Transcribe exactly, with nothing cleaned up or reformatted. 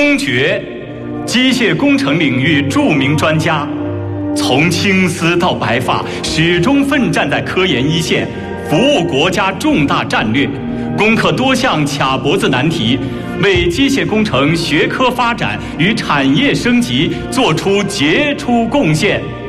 公爵，机械工程领域著名专家，从青丝到白发，始终奋战在科研一线，服务国家重大战略，攻克多项卡脖子难题，为机械工程学科发展与产业升级做出杰出贡献。